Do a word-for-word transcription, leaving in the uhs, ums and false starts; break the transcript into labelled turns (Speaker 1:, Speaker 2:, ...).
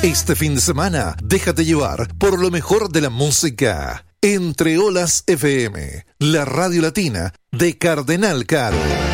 Speaker 1: Este fin de semana, déjate llevar por lo mejor de la música. Entre Olas F M, la radio latina de Cardenal Caro.